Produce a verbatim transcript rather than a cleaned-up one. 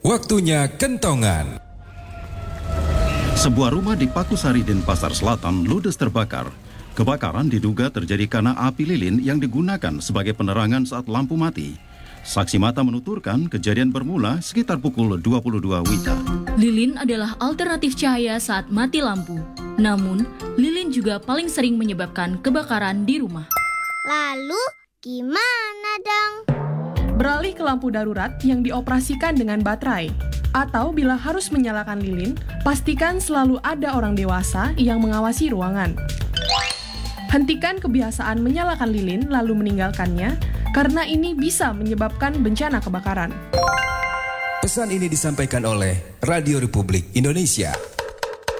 Waktunya kentongan. Sebuah rumah di Pakusari, Denpasar Selatan, ludes terbakar. Kebakaran diduga terjadi karena api lilin yang digunakan sebagai penerangan saat lampu mati. Saksi mata menuturkan kejadian bermula sekitar pukul dua puluh dua Wita. Lilin adalah alternatif cahaya saat mati lampu. Namun, lilin juga paling sering menyebabkan kebakaran di rumah. Lalu, gimana dong? Beralih ke lampu darurat yang dioperasikan dengan baterai. Atau bila harus menyalakan lilin, pastikan selalu ada orang dewasa yang mengawasi ruangan. Hentikan kebiasaan menyalakan lilin lalu meninggalkannya, karena ini bisa menyebabkan bencana kebakaran. Pesan ini disampaikan oleh Radio Republik Indonesia.